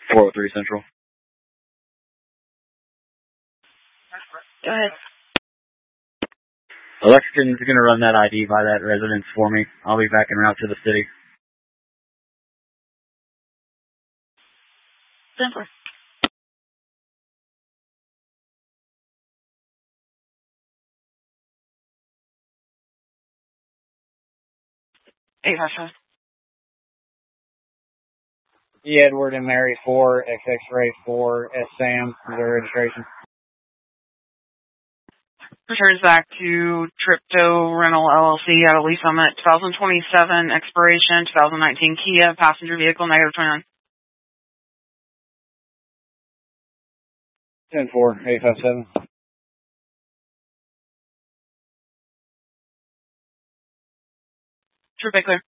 403 Central. Go ahead. Electrician's going to run that ID by that residence for me. I'll be back en route to the city. Simple. 855. E. Edward and Mary 4, XX-Ray 4, S. Sam, their registration. Returns back to Tripto Rental LLC at a lease summit 2027, expiration 2019 Kia, passenger vehicle, -29. 10-4, 857. Trip clear.